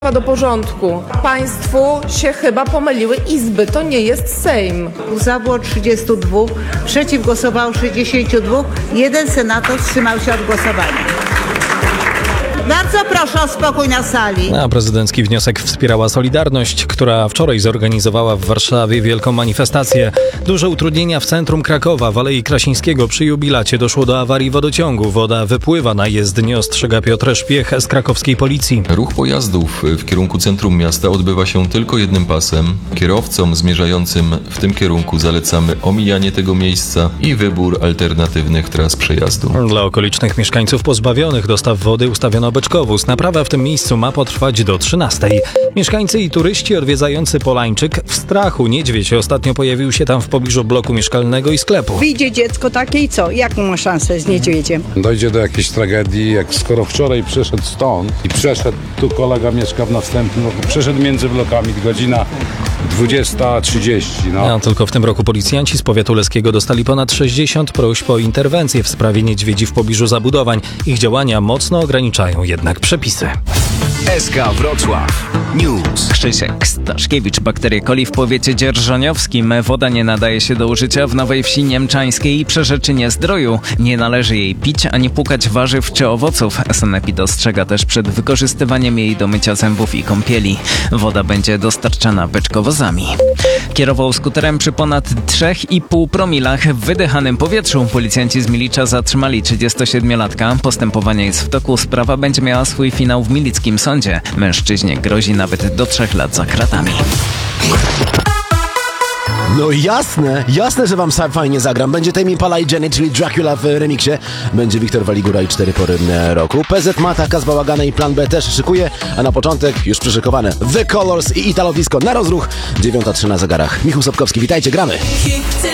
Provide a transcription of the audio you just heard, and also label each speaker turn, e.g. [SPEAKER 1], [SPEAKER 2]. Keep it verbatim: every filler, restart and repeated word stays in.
[SPEAKER 1] Do porządku. Państwu się chyba pomyliły izby. To nie jest Sejm.
[SPEAKER 2] Za było trzydziestu dwóch, przeciw głosowało sześćdziesięciu dwóch, jeden senator wstrzymał się od głosowania. Bardzo proszę o spokój na sali.
[SPEAKER 3] A prezydencki wniosek wspierała Solidarność, która wczoraj zorganizowała w Warszawie wielką manifestację. Duże utrudnienia w centrum Krakowa, w Alei Krasińskiego. Przy jubilacie doszło do awarii wodociągu. Woda wypływa na jezdnię, ostrzega Piotr Szpiech z krakowskiej policji.
[SPEAKER 4] Ruch pojazdów w kierunku centrum miasta odbywa się tylko jednym pasem. Kierowcom zmierzającym w tym kierunku zalecamy omijanie tego miejsca i wybór alternatywnych tras przejazdu.
[SPEAKER 3] Dla okolicznych mieszkańców pozbawionych dostaw wody ustawiono beczkowóz. Naprawa w tym miejscu ma potrwać do trzynastej. Mieszkańcy i turyści odwiedzający Polańczyk w strachu. Niedźwiedź ostatnio pojawił się tam w pobliżu bloku mieszkalnego i sklepu.
[SPEAKER 5] Wyjdzie dziecko takie i co? Jaką ma szansę z niedźwiedziem?
[SPEAKER 6] Dojdzie do jakiejś tragedii, jak skoro wczoraj przeszedł stąd i przeszedł, tu kolega mieszka w następnym roku, przeszedł między blokami, godzina dwudziesta trzydzieści. No.
[SPEAKER 3] A tylko w tym roku policjanci z powiatu leskiego dostali ponad sześćdziesiąt próśb o interwencję w sprawie niedźwiedzi w pobliżu zabudowań. Ich działania mocno ograniczają jednak przepisy.
[SPEAKER 7] S K Wrocław News.
[SPEAKER 8] Krzysiek Staszkiewicz. Bakterie coli w powiecie dzierżoniowskim. Woda nie nadaje się do użycia w Nowej Wsi Niemczańskiej i Przerzeczynie Zdroju. Nie należy jej pić ani płukać warzyw czy owoców. Sanepid ostrzega też przed wykorzystywaniem jej do mycia zębów i kąpieli. Woda będzie dostarczana beczkowozami. Kierował skuterem przy ponad trzy i pół promilach w wydychanym powietrzu. Policjanci z Milicza zatrzymali trzydziestosiedmiolatka. Postępowanie jest w toku. Sprawa będzie miała swój finał w milickim sądzie. Mężczyźnie grozi nawet do trzech lat za kratami.
[SPEAKER 9] No jasne, jasne, że wam sam fajnie zagram. Będzie Tame Impala i Jenny, czyli Dracula w remiksie. Będzie Wiktor Waligura i cztery pory roku. P Z Mata, Kaz Bałagana i Plan B też szykuje. A na początek już przyszykowane The Colors i Italo Disco na rozruch. dziewiąta trzy na zegarach. Michał Sobkowski, witajcie, gramy.